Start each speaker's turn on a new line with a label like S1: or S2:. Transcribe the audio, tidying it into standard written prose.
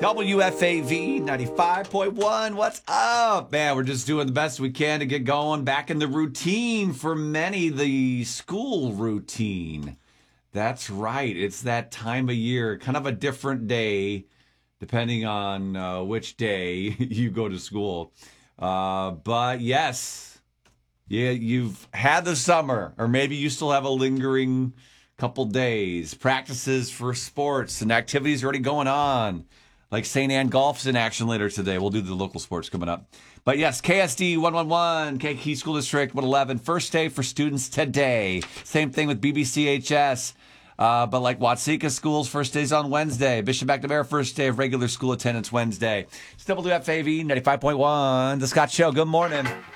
S1: WFAV 95.1. What's up, man? We're just doing the best we can to get going back in the routine for many, the school routine. That's right. It's that time of year, kind of a different day, depending on which day you go to school. But yes, yeah, you've had the summer, or maybe you still have a lingering couple days. Practices for sports and activities already going on. Like St. Anne Golf's in action later today. We'll do the local sports coming up. But yes, KSD 111, Kankakee School District 111. First day for students today. Same thing with BBCHS. But like Watseka Schools, first day's on Wednesday. Bishop McNamara, first day of regular school attendance Wednesday. It's WFAV 95.1, The Scott Show. Good morning.